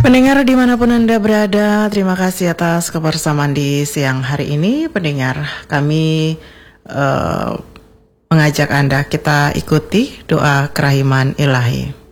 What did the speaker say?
Pendengar dimanapun Anda berada, terima kasih atas kebersamaan di siang hari ini. Pendengar, kami mengajak Anda kita ikuti doa kerahiman ilahi.